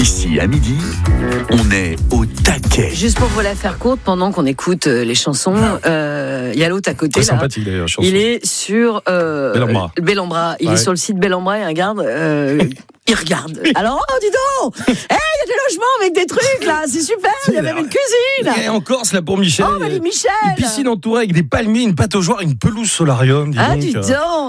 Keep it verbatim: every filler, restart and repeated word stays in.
Ici, à midi, on est au taquet. Juste pour vous la faire courte, pendant qu'on écoute euh, les chansons, euh, il y a l'autre à côté. Très là. sympathique d'ailleurs, chanson. Il est sur euh, Bellambra. Bellambra. Il Ouais. est sur le site Bellambra et regarde. Euh, il regarde. Alors, oh, dis donc, hey, il y a des logements avec des trucs là, c'est super. Il y a même une cuisine. Et en Corse, là, pour Michel. Oh, bah, les Michel. Une piscine entourée avec des palmiers, une pâte aux joies, une pelouse solarium. Dis Ah, donc. dis donc.